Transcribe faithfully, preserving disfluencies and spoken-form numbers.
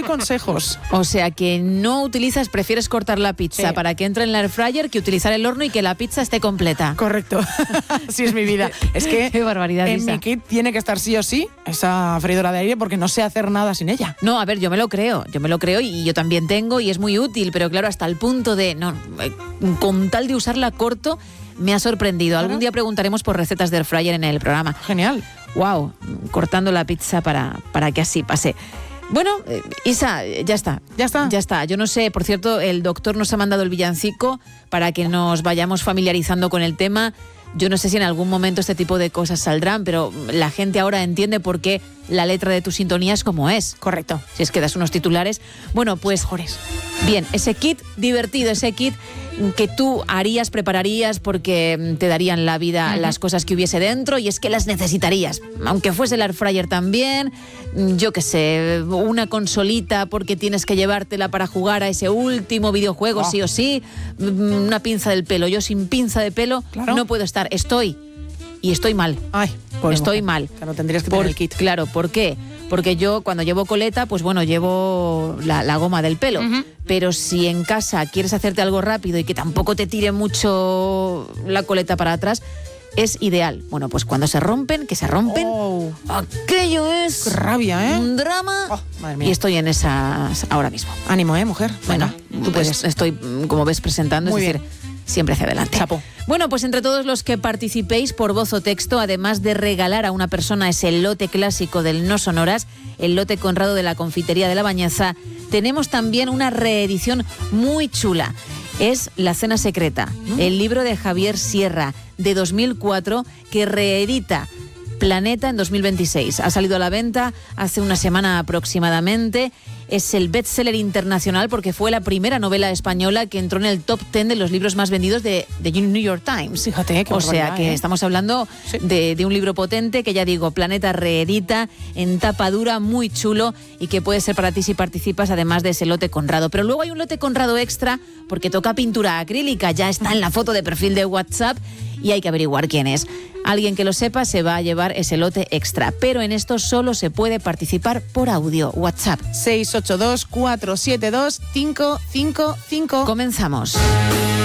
consejos. O sea que no utilizas, prefieres cortar la pizza Sí. para que entre en el air fryer que utilizar el horno y que la pizza esté completa. Correcto. Así es mi vida. Es que Qué barbaridad, en Isa. mi kit tiene que estar sí o sí esa freidora de aire porque no sé hacer nada sin ella. No, a ver, yo me lo creo, yo me lo creo y yo también tengo y es muy útil, pero claro, hasta el punto de, no, eh, con tal de usarla corto, me ha sorprendido. Algún Claro. día preguntaremos por recetas de air fryer en el programa. Genial. Wow, cortando la pizza para, para que así pase. Bueno, eh, Isa, eh, ya está. Ya está. Ya está. Yo no sé, por cierto, el doctor nos ha mandado el villancico para que nos vayamos familiarizando con el tema. Yo no sé si en algún momento este tipo de cosas saldrán, pero la gente ahora entiende por qué la letra de tu sintonía es como es. Correcto. Si es que das unos titulares. Bueno, pues Mejores. bien, ese kit divertido, ese kit que tú harías, prepararías porque te darían la vida Uh-huh. las cosas que hubiese dentro y es que las necesitarías. Aunque fuese el air fryer también, yo qué sé, una consolita porque tienes que llevártela para jugar a ese último videojuego, Oh. sí o sí, una pinza del pelo. Yo sin pinza de pelo Claro. no puedo estar, estoy y estoy mal. Ay, pobre Estoy mujer. mal. Claro, tendrías que Por- tener el kit. Claro, ¿por qué? Porque yo cuando llevo coleta, pues bueno, llevo la, la goma del pelo. Ujú. Pero si en casa quieres hacerte algo rápido y que tampoco te tire mucho la coleta para atrás, es ideal. Bueno, pues cuando se rompen, que se rompen, Oh, aquello es qué rabia, ¿eh? un drama. Oh, madre mía. Y estoy en esas ahora mismo. Ánimo, ¿eh, mujer? Bueno, Venga, tú puedes. es- estoy, mm, como ves, presentando, Muy es bien. decir, siempre hacia adelante. Chapo. Bueno, pues entre todos los que participéis por voz o texto, además de regalar a una persona ese lote clásico del No Sonoras, el lote Conrado de la Confitería de la Bañeza, tenemos también una reedición muy chula. Es La Cena Secreta, el libro de Javier Sierra, de dos mil cuatro, que reedita Planeta en dos mil veintiséis. Ha salido a la venta hace una semana aproximadamente. Es el bestseller internacional porque fue la primera novela española que entró en el top ten de los libros más vendidos de, de New York Times. Fíjate, qué O sea barbaridad, que ¿eh? estamos hablando Sí. de, de un libro potente que ya digo, Planeta reedita en tapa dura, muy chulo y que puede ser para ti si participas, además de ese lote Conrado. Pero luego hay un lote Conrado extra porque toca pintura acrílica, ya está en la foto de perfil de WhatsApp y hay que averiguar quién es. Alguien que lo sepa se va a llevar ese lote extra, pero en esto solo se puede participar por audio. WhatsApp. seis ocho dos, cuatro siete dos, cinco cinco cinco. Comenzamos.